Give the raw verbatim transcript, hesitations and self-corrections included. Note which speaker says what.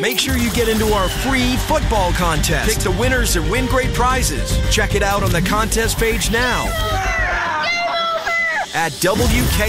Speaker 1: Make sure you get into our free football contest. Pick the winners and win great prizes. Check it out on the contest page now at W K